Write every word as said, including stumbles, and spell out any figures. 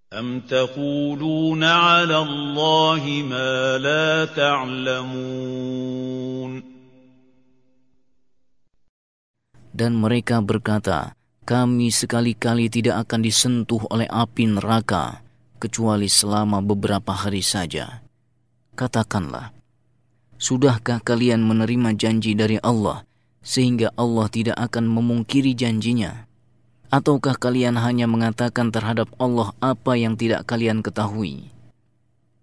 أَمْ تَقُولُونَ عَلَى اللَّهِ مَا لَا تَعْلَمُونَ. Dan mereka berkata, kami sekali-kali tidak akan disentuh oleh api neraka, kecuali selama beberapa hari saja. Katakanlah, sudahkah kalian menerima janji dari Allah, sehingga Allah tidak akan memungkiri janjinya? Ataukah kalian hanya mengatakan terhadap Allah apa yang tidak kalian ketahui?